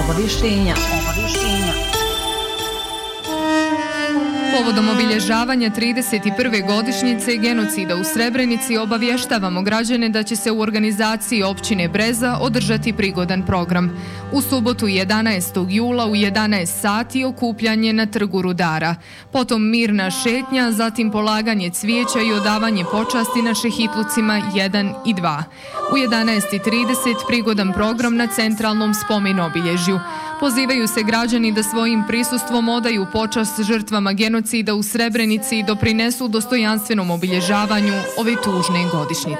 Povodom obilježavanja 31. godišnjice genocida u Srebrenici obavještavamo građane da će se u organizaciji općine Breza održati prigodan program. U subotu 11. jula u 11 sati okupljanje na Trgu Rudara. Potom mirna šetnja, zatim polaganje cvijeća i odavanje počasti na šehitlucima 1 i 2. U 11:30 prigodan program na centralnom spomen obilježju. Pozivaju se građani da svojim prisustvom odaju počast žrtvama genocida u Srebrenici i doprinesu dostojanstvenom obilježavanju ove tužne godišnjice.